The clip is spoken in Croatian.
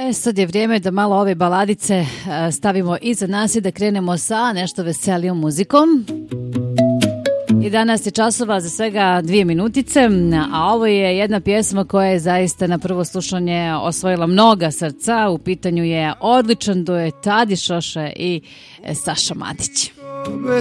Sad je vrijeme da malo ove baladice stavimo iza nas i da krenemo sa nešto veselijom muzikom. 11 je časova za svega 2 minutice, a ovo je jedna pjesma koja je zaista na prvo slušanje osvojila mnoga srca. U pitanju je odličan duet Adi Šoše i Saša Matić.